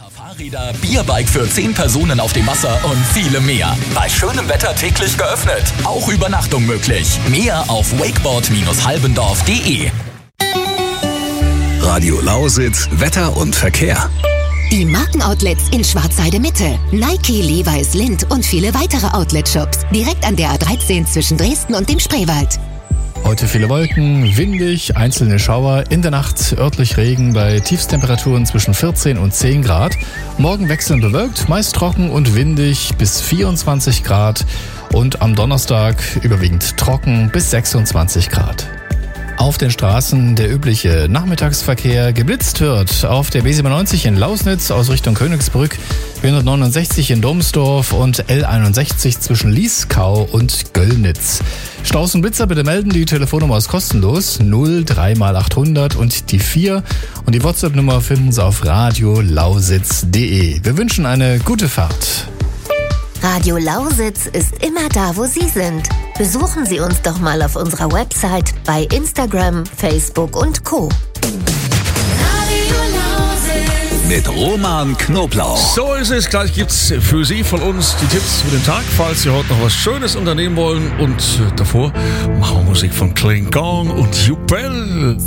Fahrräder, Bierbike für 10 Personen auf dem Wasser und viele mehr. Bei schönem Wetter täglich geöffnet. Auch Übernachtung möglich. Mehr auf wakeboard-halbendorf.de. Radio Lausitz, Wetter und Verkehr. Die Markenoutlets in Schwarzheide Mitte, Nike, Levi's, Lindt und viele weitere Outlet-Shops. Direkt an der A13 zwischen Dresden und dem Spreewald. Heute viele Wolken, windig, einzelne Schauer, in der Nacht örtlich Regen bei Tiefstemperaturen zwischen 14 und 10 Grad. Morgen wechselnd bewölkt, meist trocken und windig bis 24 Grad und am Donnerstag überwiegend trocken bis 26 Grad. Auf den Straßen der übliche Nachmittagsverkehr. Geblitzt wird auf der B97 in Lausnitz aus Richtung Königsbrück, B169 in Domsdorf und L61 zwischen Lieskau und Göllnitz. Staus und Blitzer bitte melden, die Telefonnummer ist kostenlos, 03x800 und die 4 und die WhatsApp-Nummer finden Sie auf radiolausitz.de. Wir wünschen eine gute Fahrt. Radio Lausitz ist immer da, wo Sie sind. Besuchen Sie uns doch mal auf unserer Website, bei Instagram, Facebook und Co. Mit Roman Knoblauch. So ist es. Gleich gibt's für Sie von uns die Tipps für den Tag, falls Sie heute noch was Schönes unternehmen wollen. Und davor machen wir Musik von Kling Kong und Jubel.